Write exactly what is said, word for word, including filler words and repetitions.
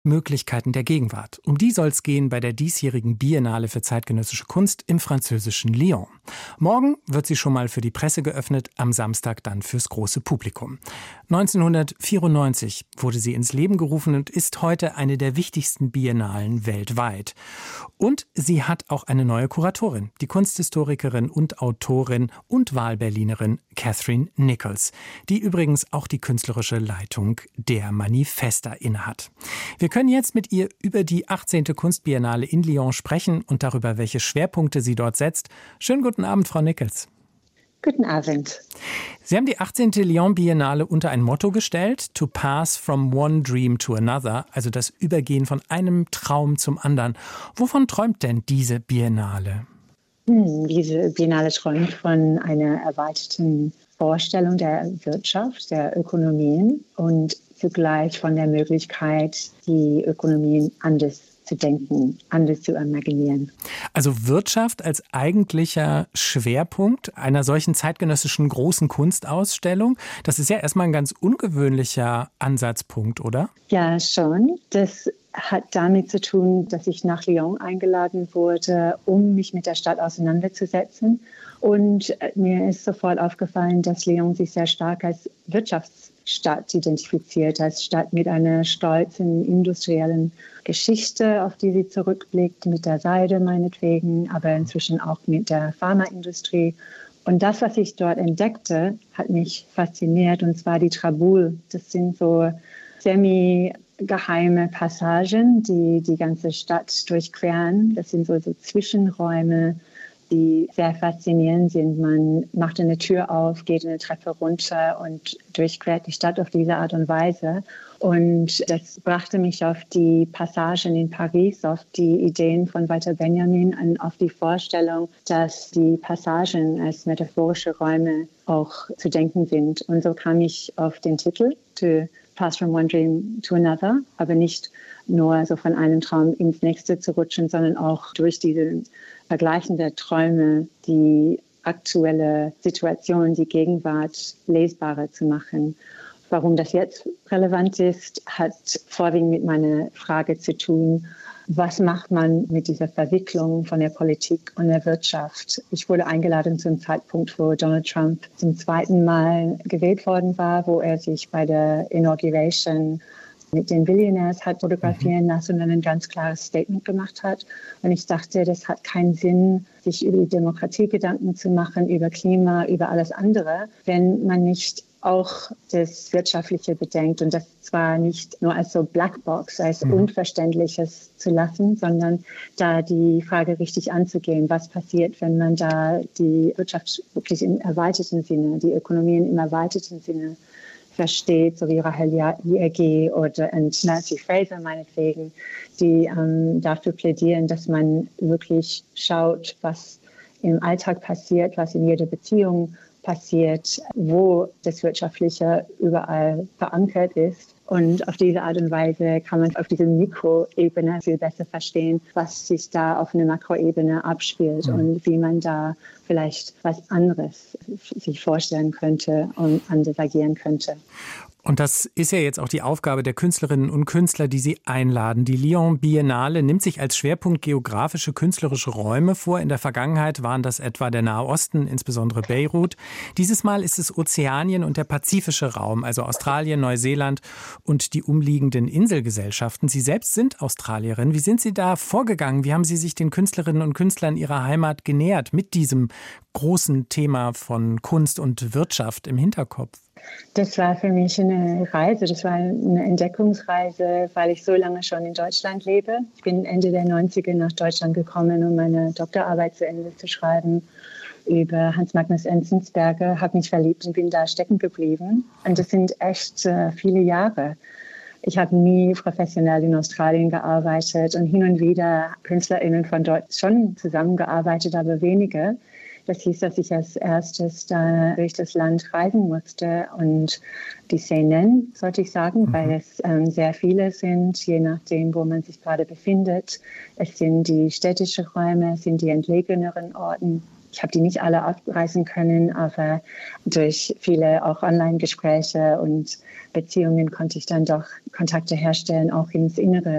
Möglichkeiten der Gegenwart. Um die soll es gehen bei der diesjährigen Biennale für zeitgenössische Kunst im französischen Lyon. Morgen wird sie schon mal für die Presse geöffnet, am Samstag dann fürs große Publikum. neunzehnhundertvierundneunzig wurde sie ins Leben gerufen und ist heute eine der wichtigsten Biennalen weltweit. Und sie hat auch eine neue Kuratorin, die Kunsthistorikerin und Autorin und Wahlberlinerin Catherine Nichols, die übrigens auch die künstlerische Leitung der Manifesta innehat. Wir können jetzt mit ihr über die achtzehnte Kunstbiennale in Lyon sprechen und darüber, welche Schwerpunkte sie dort setzt. Schönen guten Abend, Frau Nichols. Guten Abend. Sie haben die achtzehnte Lyon-Biennale unter ein Motto gestellt, to pass from one dream to another, also das Übergehen von einem Traum zum anderen. Wovon träumt denn diese Biennale? Hm, diese Biennale träumt von einer erweiterten Vorstellung der Wirtschaft, der Ökonomien und zugleich von der Möglichkeit, die Ökonomien anders zu denken, anders zu imaginieren. Also Wirtschaft als eigentlicher Schwerpunkt einer solchen zeitgenössischen großen Kunstausstellung, das ist ja erstmal ein ganz ungewöhnlicher Ansatzpunkt, oder? Ja, schon. Das hat damit zu tun, dass ich nach Lyon eingeladen wurde, um mich mit der Stadt auseinanderzusetzen. Und mir ist sofort aufgefallen, dass Lyon sich sehr stark als Wirtschaftsstadt identifiziert, als Stadt mit einer stolzen industriellen Geschichte, auf die sie zurückblickt, mit der Seide meinetwegen, aber inzwischen auch mit der Pharmaindustrie. Und das, was ich dort entdeckte, hat mich fasziniert, und zwar die Traboules. Das sind so semi-geheime Passagen, die die ganze Stadt durchqueren. Das sind so, so Zwischenräume, die sehr faszinierend sind. Man macht eine Tür auf, geht eine Treppe runter und durchquert die Stadt auf diese Art und Weise. Und das brachte mich auf die Passagen in Paris, auf die Ideen von Walter Benjamin und auf die Vorstellung, dass die Passagen als metaphorische Räume auch zu denken sind. Und so kam ich auf den Titel, To Pass from one dream to another, aber nicht nur so von einem Traum ins nächste zu rutschen, sondern auch durch diese Vergleichen der Träume die aktuelle Situation, die Gegenwart lesbarer zu machen. Warum das jetzt relevant ist, hat vorwiegend mit meiner Frage zu tun, was macht man mit dieser Verwicklung von der Politik und der Wirtschaft? Ich wurde eingeladen zum Zeitpunkt, wo Donald Trump zum zweiten Mal gewählt worden war, wo er sich bei der Inauguration mit den Billionaires hat fotografieren lassen und ein ganz klares Statement gemacht hat. Und ich dachte, das hat keinen Sinn, sich über die Demokratie Gedanken zu machen, über Klima, über alles andere, wenn man nicht auch das Wirtschaftliche bedenkt und das zwar nicht nur als so Blackbox, als mhm. Unverständliches zu lassen, sondern da die Frage richtig anzugehen, was passiert, wenn man da die Wirtschaft wirklich im erweiterten Sinne, die Ökonomien im erweiterten Sinne versteht, so wie Rahel Jaegi oder Nancy Fraser meinetwegen, die ähm, dafür plädieren, dass man wirklich schaut, was im Alltag passiert, was in jeder Beziehung passiert, wo das Wirtschaftliche überall verankert ist. Und auf diese Art und Weise kann man auf dieser Mikroebene viel besser verstehen, was sich da auf einer Makroebene abspielt mhm. und wie man da vielleicht was anderes sich vorstellen könnte und anders agieren könnte. Und das ist ja jetzt auch die Aufgabe der Künstlerinnen und Künstler, die Sie einladen. Die Lyon Biennale nimmt sich als Schwerpunkt geografische, künstlerische Räume vor. In der Vergangenheit waren das etwa der Nahe Osten, insbesondere Beirut. Dieses Mal ist es Ozeanien und der pazifische Raum, also Australien, Neuseeland und die umliegenden Inselgesellschaften. Sie selbst sind Australierin. Wie sind Sie da vorgegangen? Wie haben Sie sich den Künstlerinnen und Künstlern Ihrer Heimat genähert mit diesem großen Thema von Kunst und Wirtschaft im Hinterkopf? Das war für mich eine Reise, das war eine Entdeckungsreise, weil ich so lange schon in Deutschland lebe. Ich bin Ende der neunziger nach Deutschland gekommen, um meine Doktorarbeit zu Ende zu schreiben über Hans Magnus Enzensberger, habe mich verliebt und bin da stecken geblieben. Und das sind echt äh, viele Jahre. Ich habe nie professionell in Australien gearbeitet und hin und wieder KünstlerInnen von dort schon zusammengearbeitet, aber weniger. Das hieß, dass ich als erstes da durch das Land reisen musste und die Szenen, sollte ich sagen, mhm. weil es ähm, sehr viele sind, je nachdem, wo man sich gerade befindet. Es sind die städtischen Räume, es sind die entlegeneren Orten. Ich habe die nicht alle abreißen können, aber durch viele auch Online-Gespräche und Beziehungen konnte ich dann doch Kontakte herstellen, auch ins Innere